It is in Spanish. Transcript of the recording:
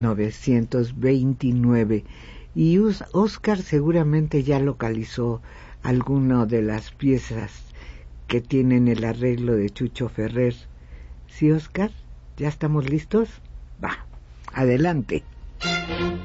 1929. Y Oscar seguramente ya localizó alguna de las piezas que tienen el arreglo de Chucho Ferrer. ¿Sí, Oscar? ¿Ya estamos listos? Va, adelante.